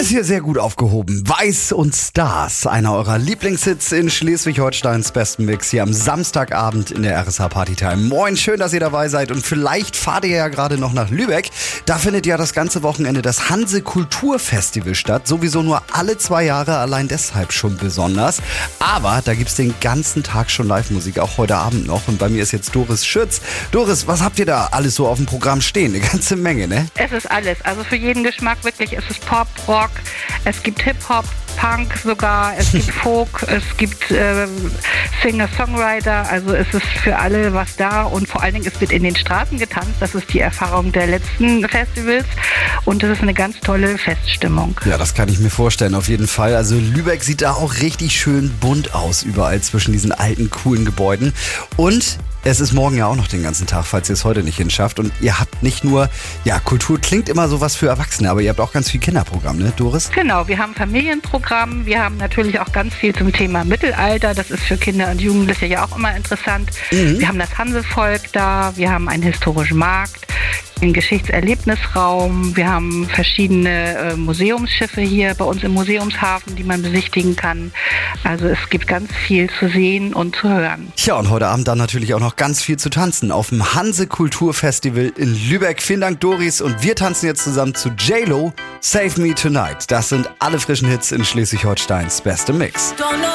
ist hier sehr gut aufgehoben. Weiß und Stars, einer eurer Lieblingshits in Schleswig-Holsteins besten Mix hier am Samstagabend in der RSH Partytime. Moin, schön, dass ihr dabei seid und vielleicht fahrt ihr ja gerade noch nach Lübeck. Da findet ja das ganze Wochenende das Hanse Kulturfestival statt. Sowieso nur alle 2 Jahre, allein deshalb schon besonders. Aber da gibt's den ganzen Tag schon Live-Musik, auch heute Abend noch. Und bei mir ist jetzt Doris Schütz. Doris, was habt ihr da alles so auf dem Programm stehen? Eine ganze Menge, ne? Es ist alles, also für jeden Geschmack wirklich. Es ist Pop, Rock, es gibt Hip-Hop, Punk sogar, es gibt Folk, es gibt Singer-Songwriter, also es ist für alle was da und vor allen Dingen, es wird in den Straßen getanzt, das ist die Erfahrung der letzten Festivals und es ist eine ganz tolle Feststimmung. Ja, das kann ich mir vorstellen, auf jeden Fall. Also Lübeck sieht da auch richtig schön bunt aus, überall zwischen diesen alten, coolen Gebäuden. Und es ist morgen ja auch noch den ganzen Tag, falls ihr es heute nicht hinschafft. Und ihr habt nicht nur, ja, Kultur klingt immer so was für Erwachsene, aber ihr habt auch ganz viel Kinderprogramm, ne, Doris? Genau, wir haben Familienprogramm, wir haben natürlich auch ganz viel zum Thema Mittelalter, das ist für Kinder und Jugendliche ja auch immer interessant. Wir haben das Hansevolk da, wir haben einen historischen Markt, einen Geschichtserlebnisraum, wir haben verschiedene Museumsschiffe hier bei uns im Museumshafen, die man besichtigen kann. Also es gibt ganz viel zu sehen und zu hören. Ja, und heute Abend dann natürlich auch noch ganz viel zu tanzen auf dem Hanse Kulturfestival in Lübeck. Vielen Dank, Doris. Und wir tanzen jetzt zusammen zu J-Lo, Save Me Tonight. Das sind alle frischen Hits in Schleswig-Holsteins beste Mix.